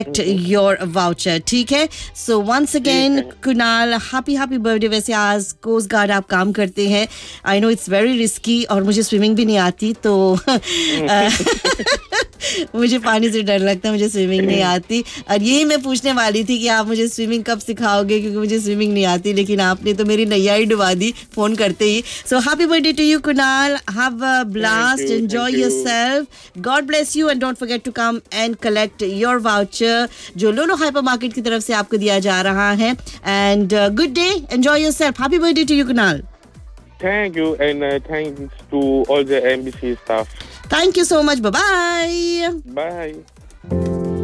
Your voucher, ठीक है? So once again Kunal, happy birthday. वैसे आज कोस्ट गार्ड आप काम करते हैं, I know it's very risky, और मुझे स्विमिंग भी नहीं आती, तो मुझे पानी से डर लगता है, मुझे स्विमिंग नहीं आती। और यही मैं पूछने वाली थी कि आप मुझे स्विमिंग कब सिखाओगे, क्योंकि मुझे स्विमिंग नहीं आती, लेकिन आपने तो मेरी नैया ही डुबा दी फोन करते ही। So happy birthday to you Kunal, have a blast, enjoy yourself, God bless you, and don't forget to come and collect your voucher जो लोलो हाइपर मार्केट की तरफ से आपको दिया जा रहा है। And good day, enjoy yourself, happy birthday to you Kunal. Thank you, and thanks to all the NBC staff. Thank you so much. Bye-bye. Bye.